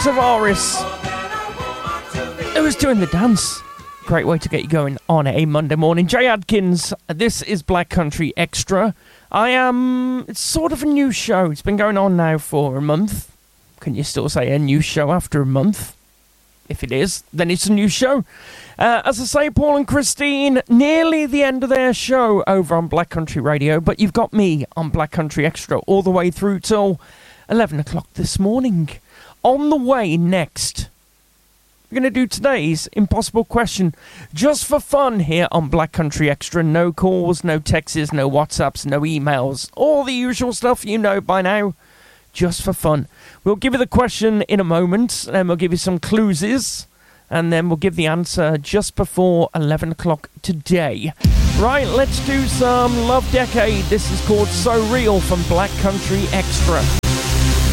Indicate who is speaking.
Speaker 1: Tavares, who was doing the dance. Great way to get you going on a Monday morning. Jay Adkins, this is Black Country Extra. It's sort of a new show. It's been going on now for a month. Can you still say a new show after a month? If it is, then it's a new show. As I say, Paul and Christine, nearly the end of their show over on Black Country Radio, but you've got me on Black Country Extra all the way through till 11 o'clock this morning. On the way next, we're going to do today's Impossible Question just for fun here on Black Country Extra. No calls, no texts, no WhatsApps, no emails. All the usual stuff you know by now. Just for fun. We'll give you the question in a moment, and we'll give you some clues, and then we'll give the answer just before 11 o'clock today. Right, let's do some Love Decade. This is called So Real from Black Country Extra.